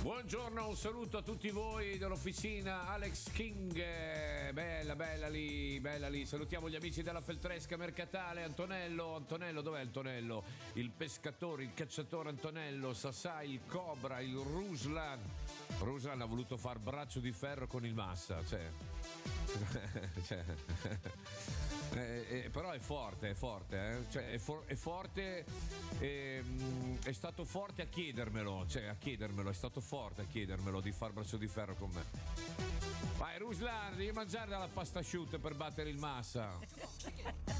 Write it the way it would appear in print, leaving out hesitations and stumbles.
Buongiorno, un saluto a tutti voi dell'officina Alex King, bella lì, salutiamo gli amici della Feltresca Mercatale, Antonello, dov'è Antonello? Il pescatore, il cacciatore Antonello, Sassai, il Cobra, il Ruslan ha voluto far braccio di ferro con il Massa, però è forte, cioè è forte, è stato forte a chiedermelo, è stato forte a chiedermelo di far braccio di ferro con me. Vai Ruslan, devi mangiare dalla pasta asciutta per battere il Massa.